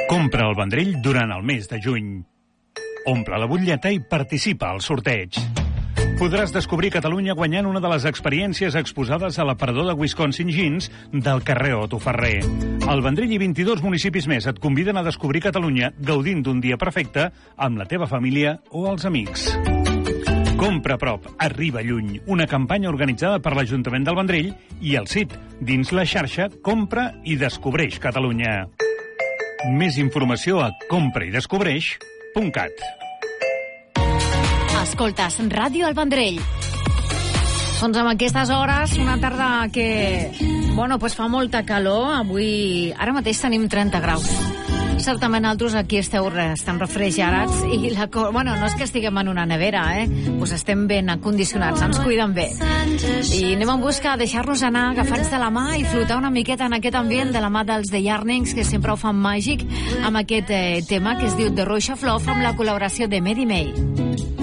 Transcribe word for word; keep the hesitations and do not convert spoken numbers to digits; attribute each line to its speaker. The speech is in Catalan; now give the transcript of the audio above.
Speaker 1: Compra el Vendrell durant el mes de juny. Omple la butlleta i participa al sorteig. Podràs descobrir Catalunya guanyant una de les experiències exposades a l'aparador de Wisconsin Jeans del carrer Otto Ferrer. El Vendrell i vint-i-dos municipis més et conviden a descobrir Catalunya gaudint d'un dia perfecte amb la teva família o els amics. Compra a prop, arriba lluny. Una campanya organitzada per l'Ajuntament del Vendrell i el C I T, dins la xarxa Compra i Descobreix Catalunya. Més informació a compraidescobreix punt cat.
Speaker 2: Escoltes Ràdio al Vendrell. Doncs amb aquestes hores, una tarda que, bueno, pues fa molta calor. Avui, ara mateix tenim trenta graus. Certament altres aquí esteu estan refrigerats i la co- bueno, no és que estiguem en una nevera, eh? Pues estem ben acondicionats, ens cuiden bé. I anem en busca de deixar-nos anar agafats de la mà i flotar una miqueta en aquest ambient de la mà dels The Yearnings, que sempre ho fan màgic amb aquest eh, tema que es diu The Rush of Love amb la col·laboració de Mary May.